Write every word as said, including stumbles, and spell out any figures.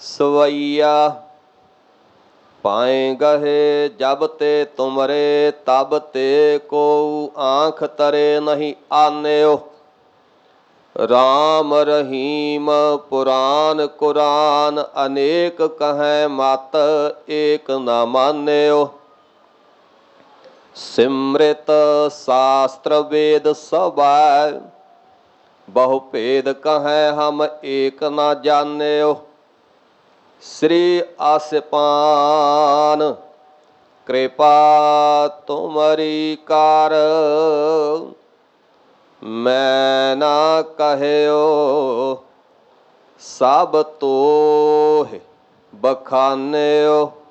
ਸਵਈਆ ਪਾਏ ਗਹੇ ਜਬ ਤੇ ਤੁਮਰੇ ਤਬ ਤੇ ਕੋ ਆਂਖ ਤਰੇ ਨਹੀਂ ਆਨਿਓ। ਰਾਮ ਰਹੀਮ ਪੁਰਾਨ ਕੁਰਾਨ ਅਨੇਕ ਕਹੈ ਮਤ ਏਕ ਨਾ ਮਾਨਿਓ। ਸਿਮ੍ਰਿਤ ਸ਼ਾਸਤਰ ਵੇਦ ਸਭੈ ਬਹੁ ਭੇਦ ਕਹੈ ਹਮ ਏਕ ਨਾ ਜਾਣਿਓ। ਸ੍ਰੀ ਆਸਪਾਨ ਕਿਰਪਾ ਤੁਮਰੀ ਕਰ ਮੈਂ ਨਾ ਕਹਿਓ। ਸਭ ਤੋਹਿ ਬਖਾਨਿਓ।